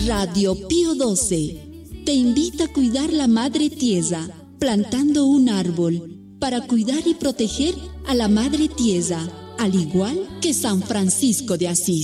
Radio Pío XII te invita a cuidar la madre tierra, plantando un árbol para cuidar y proteger a la madre tierra, al igual que San Francisco de Asís.